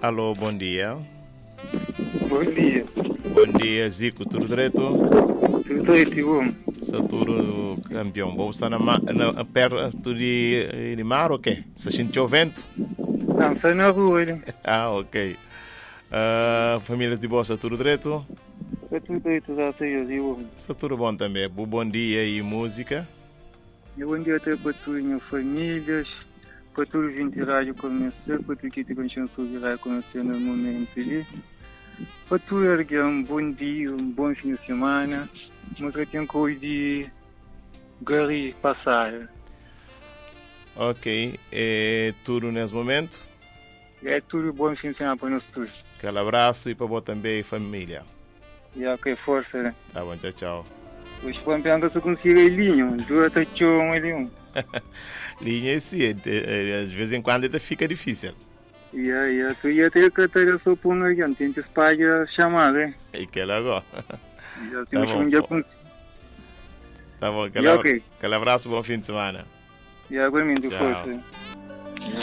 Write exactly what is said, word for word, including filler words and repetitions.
Alô, bom dia. Bom dia. Bom dia, Zico, tudo direito? Tudo direito, bom. Saturo campeão. Vou estar na, na perto de, de mar ou quê? Você sentiu o vento? Não, sai na rua, ele. Ah, ok. Uh, família de boa, tudo direito? É tudo direito, já sei, eu bom. Tudo bom também. Bom dia e música. E bom dia até para tu e minhas famílias, para tu vir de rádio conhecer, para tu que te conheceu sobre rádio conhecer no momento ali. Para tu erguer um bom dia, um bom fim de semana, mas eu tenho coisa de Gary passar. Ok. É tudo nesse momento? É tudo bom fim de semana para nós todos. Aquele abraço e para você também, família. E a que força, né? Tá bom, tchau, tchau. Os campeões que conseguem a linha, duas tachões ali um. Linha sim, de vez em quando ainda fica difícil. E aí, a tu ia ter que ter a sua punha aqui, não tem que espalhar chamar, né? E que agora. Já tem um dia com. Tá bom, aquele, abra... okay. aquele abraço, bom fim de semana. E agora, muito força.